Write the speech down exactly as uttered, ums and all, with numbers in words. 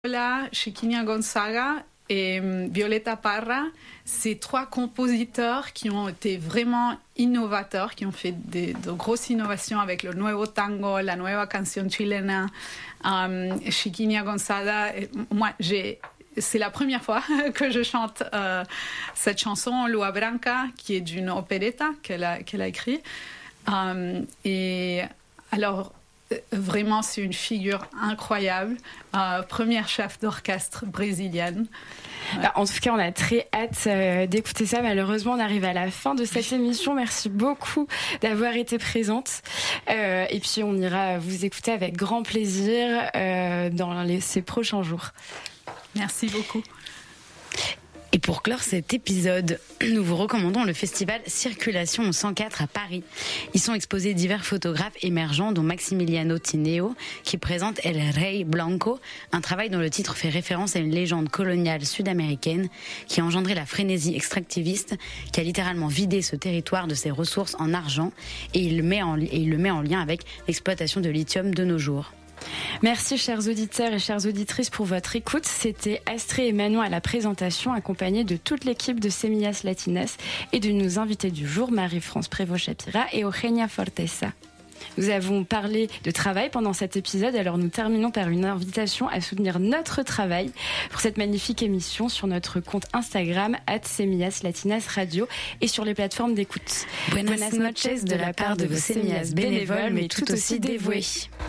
Là, Chiquinha Gonzaga et Violeta Parra, c'est trois compositeurs qui ont été vraiment innovateurs, qui ont fait des, de grosses innovations avec le nuevo tango, la nueva canción chilena. Um, Chiquinha Gonzaga, moi, j'ai, c'est la première fois que je chante euh, cette chanson, Lua Branca, qui est d'une opéretta qu'elle a, qu'elle a écrite. Um, et alors, vraiment, c'est une figure incroyable. Euh, première chef d'orchestre brésilienne. Ouais. En tout cas, on a très hâte euh, d'écouter ça. Malheureusement, on arrive à la fin de cette émission. Merci beaucoup d'avoir été présente. Euh, et puis, on ira vous écouter avec grand plaisir euh, dans les, ces prochains jours. Merci beaucoup. Et pour clore cet épisode, nous vous recommandons le festival Circulation cent quatre à Paris. Y sont exposés divers photographes émergents, dont Maximiliano Tineo, qui présente El Rey Blanco, un travail dont le titre fait référence à une légende coloniale sud-américaine qui a engendré la frénésie extractiviste, qui a littéralement vidé ce territoire de ses ressources en argent, et il le met en, et il le met en lien avec l'exploitation de lithium de nos jours. Merci chers auditeurs et chères auditrices pour votre écoute. C'était Astrée et Manon à la présentation, accompagnée de toute l'équipe de Semillas Latinas et de nos invités du jour, Marie-France Prévost-Chapira et Eugenia Forteza. Nous avons parlé de travail pendant cet épisode, alors nous terminons par une invitation à soutenir notre travail pour cette magnifique émission sur notre compte Instagram arobase Semillas Latinas Radio et sur les plateformes d'écoute. Buenas noches de la part de vos Semillas bénévoles mais tout aussi dévouées.